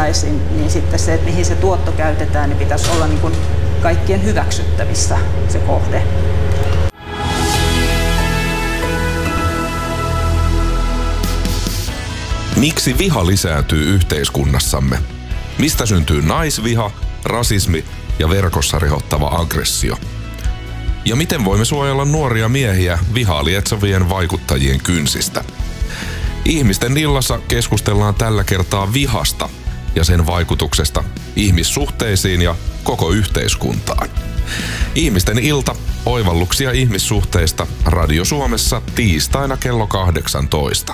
takaisin, niin sitten se, että mihin se tuotto käytetään, niin pitäisi olla niin kuin kaikkien hyväksyttävissä se kohde. Miksi viha lisääntyy yhteiskunnassamme? Mistä syntyy naisviha, rasismi ja verkossa rehottava aggressio? Ja miten voimme suojella nuoria miehiä vihaa lietsovien vaikuttajien kynsistä? Ihmisten illassa keskustellaan tällä kertaa vihasta ja sen vaikutuksesta ihmissuhteisiin ja koko yhteiskuntaan. Ihmisten ilta, oivalluksia ihmissuhteista Radio Suomessa tiistaina kello 18.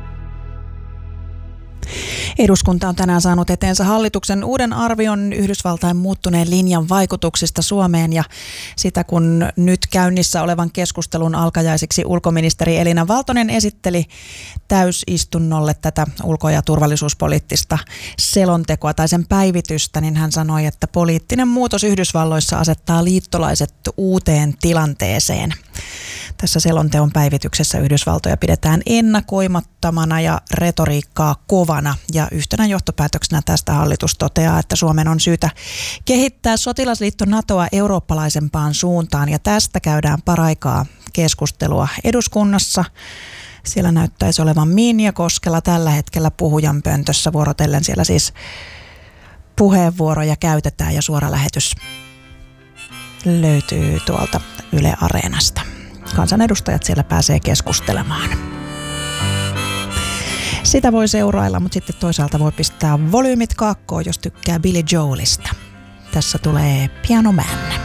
Eduskunta on tänään saanut eteensä hallituksen uuden arvion Yhdysvaltain muuttuneen linjan vaikutuksista Suomeen ja sitä kun nyt käynnissä olevan keskustelun alkajaisiksi ulkoministeri Elina Valtonen esitteli täysistunnolle tätä ulko- ja turvallisuuspoliittista selontekoa tai sen päivitystä, niin hän sanoi, että poliittinen muutos Yhdysvalloissa asettaa liittolaiset uuteen tilanteeseen. Tässä selonteon päivityksessä Yhdysvaltoja pidetään ennakoimattomana ja retoriikkaa kovana. Ja yhtenä johtopäätöksenä tästä hallitus toteaa, että Suomen on syytä kehittää sotilasliitto NATOa eurooppalaisempaan suuntaan. Ja tästä käydään paraikaa keskustelua eduskunnassa. Siellä näyttäisi olevan Minja Koskela tällä hetkellä puhujan pöntössä vuorotellen. Siellä siis puheenvuoroja käytetään ja suora lähetys löytyy tuolta Yle Areenasta. Kansanedustajat siellä pääsee keskustelemaan. Sitä voi seurailla, mutta sitten toisaalta voi pistää volyymit kaakkoon, jos tykkää Billy Joelista. Tässä tulee Piano Man.